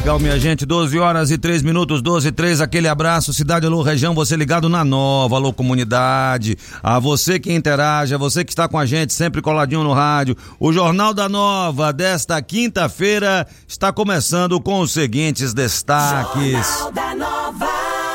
Legal, minha gente, 12h03, 12h03, aquele abraço, Cidade Alô Região, você ligado na Nova, alô comunidade, a você que interage, a você que está com a gente sempre coladinho no rádio. O Jornal da Nova desta quinta-feira está começando com os seguintes destaques. Jornal da Nova.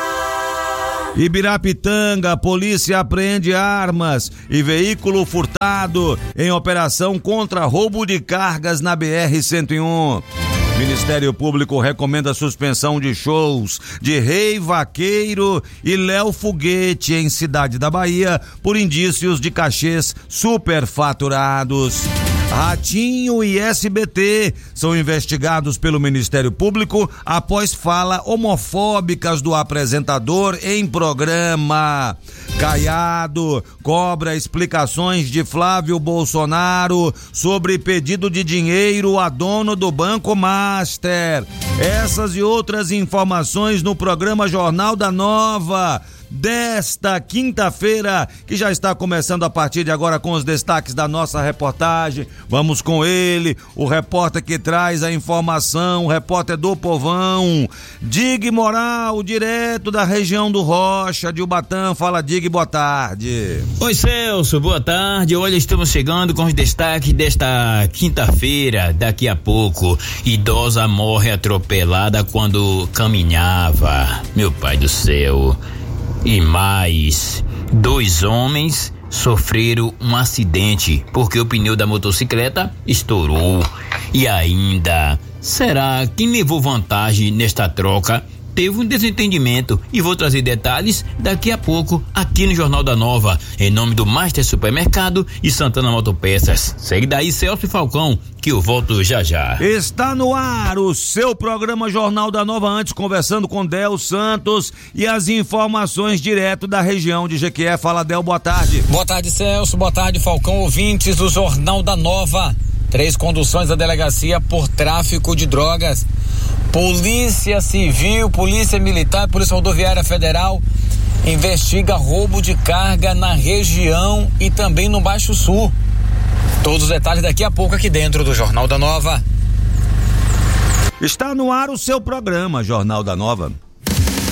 Ibirapitanga, polícia apreende armas e veículo furtado em operação contra roubo de cargas na BR-101. Ministério Público recomenda a suspensão de shows de Rei Vaqueiro e Léo Foguete em Cidade da Bahia por indícios de cachês superfaturados. Ratinho e SBT são investigados pelo Ministério Público após fala homofóbicas do apresentador em programa. Caiado cobra explicações de Flávio Bolsonaro sobre pedido de dinheiro a dono do Banco Master. Essas e outras informações no programa Jornal da Nova desta quinta-feira, que já está começando a partir de agora com os destaques da nossa reportagem. Vamos com ele, o repórter que traz a informação, o repórter do povão, Dig Moral, direto da região do Rocha, de Ubatã. Fala, Dig, boa tarde. Oi, Celso, boa tarde. Olha, estamos chegando com os destaques desta quinta-feira. Daqui a pouco, idosa morre atropelada quando caminhava. Meu pai do céu. E mais, 2 homens sofreram um acidente porque o pneu da motocicleta estourou. E ainda, será que levou vantagem nesta troca? Teve um desentendimento e vou trazer detalhes daqui a pouco aqui no Jornal da Nova, em nome do Master Supermercado e Santana Motopeças. Segue daí, Celso e Falcão, que eu volto já já. Está no ar o seu programa Jornal da Nova, antes conversando com Del Santos e as informações direto da região de Jequié. Fala, Del, boa tarde. Boa tarde, Celso, boa tarde, Falcão, ouvintes do Jornal da Nova. 3 conduções da delegacia por tráfico de drogas. Polícia Civil, Polícia Militar, Polícia Rodoviária Federal investiga roubo de carga na região e também no Baixo Sul. Todos os detalhes daqui a pouco aqui dentro do Jornal da Nova. Está no ar o seu programa Jornal da Nova.